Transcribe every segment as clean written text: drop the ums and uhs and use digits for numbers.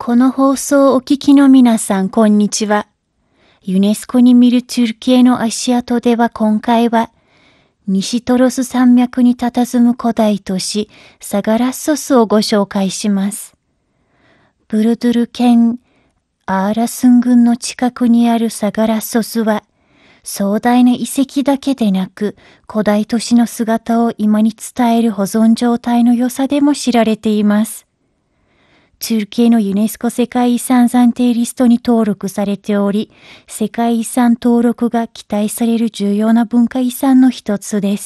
この放送をお聞きの皆さん、こんにちは。ユネスコに見るトゥルキエの足跡では今回は、西トロス山脈に佇む古代都市サガラッソスをご紹介します。ブルドゥル県アーラスン郡の近くにあるサガラッソスは、壮大な遺跡だけでなく、古代都市の姿を今に伝える保存状態の良さでも知られています。トゥルキエのユネスコ世界遺産暫定リストに登録されており、世界遺産登録が期待される重要な文化遺産の一つです。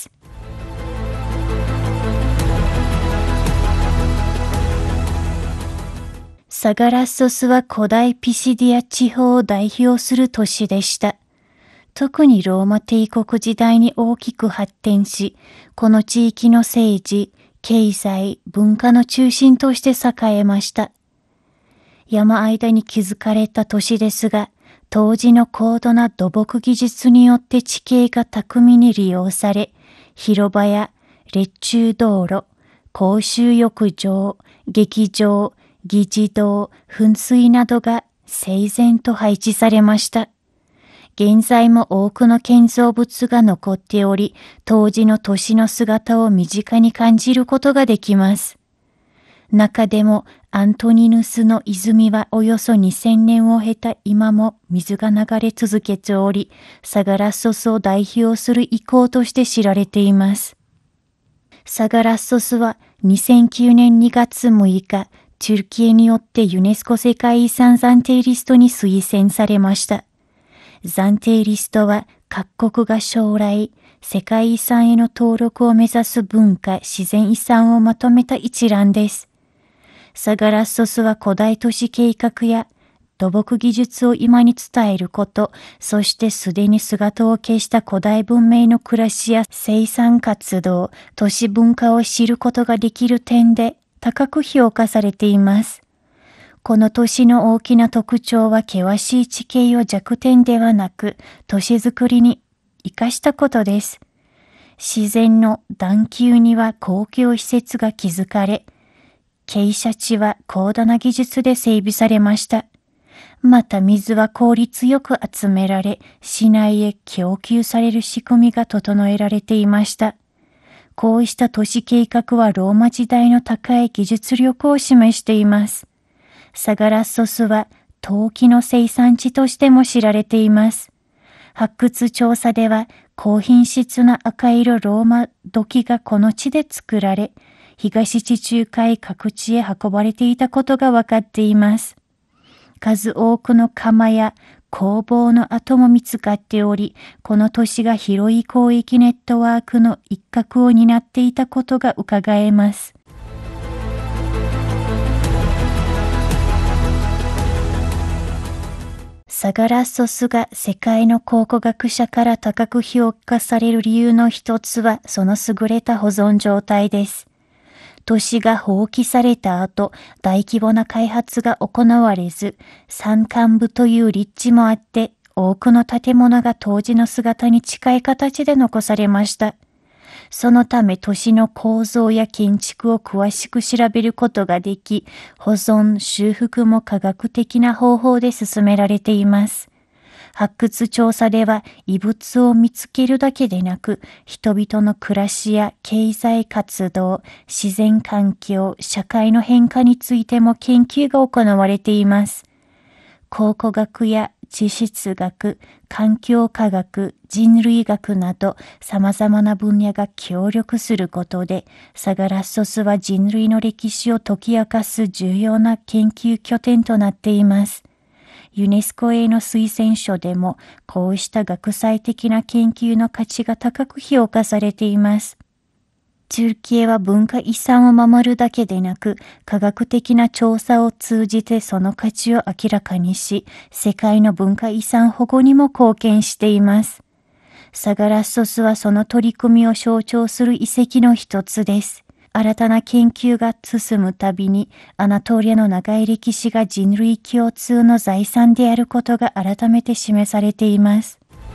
サガラッソスは古代ピシディア地方を代表する都市でした。特にローマ帝国時代に大きく発展し、この地域の政治、経済、文化の中心として栄えました。山間に築かれた都市ですが、当時の高度な土木技術によって地形が巧みに利用され、広場や列柱道路、公衆浴場、劇場、議事堂、噴水などが整然と配置されました。現在も多くの建造物が残っており、当時の都市の姿を身近に感じることができます。中でもアントニヌスの泉はおよそ2000年を経た今も水が流れ続けており、サガラッソスを代表する遺構として知られています。サガラッソスは2009年2月6日、トゥルキエによってユネスコ世界遺産暫定リストに推薦されました。暫定リストは各国が将来世界遺産への登録を目指す文化・自然遺産をまとめた一覧です。サガラッソスは古代都市計画や土木技術を今に伝えること、そしてすでに姿を消した古代文明の暮らしや生産活動、都市文化を知ることができる点で高く評価されています。この都市の大きな特徴は険しい地形を弱点ではなく、都市づくりに生かしたことです。自然の段丘には公共施設が築かれ、傾斜地は高度な技術で整備されました。また水は効率よく集められ、市内へ供給される仕組みが整えられていました。こうした都市計画はローマ時代の高い技術力を示しています。サガラッソスは陶器の生産地としても知られています。発掘調査では高品質な赤色ローマ土器がこの地で作られ、東地中海各地へ運ばれていたことが分かっています。数多くの窯や工房の跡も見つかっており、この都市が広い交易ネットワークの一角を担っていたことが伺えます。サガラッソスが世界の考古学者から高く評価される理由の一つはその優れた保存状態です。都市が放棄された後、大規模な開発が行われず、山間部という立地もあって、多くの建物が当時の姿に近い形で残されました。そのため都市の構造や建築を詳しく調べることができ、保存・修復も科学的な方法で進められています。発掘調査では遺物を見つけるだけでなく、人々の暮らしや経済活動、自然環境、社会の変化についても研究が行われています。考古学や地質学、環境科学、人類学など様々な分野が協力することで、サガラッソスは人類の歴史を解き明かす重要な研究拠点となっています。ユネスコへの推薦書でも、こうした学際的な研究の価値が高く評価されています。トゥルキエは文化遺産を守るだけでなく、科学的な調査を通じてその価値を明らかにし、世界の文化遺産保護にも貢献しています。サガラッソスはその取り組みを象徴する遺跡の一つです。新たな研究が進むたびに、アナトリアの長い歴史が人類共通の財産であることが改めて示されています。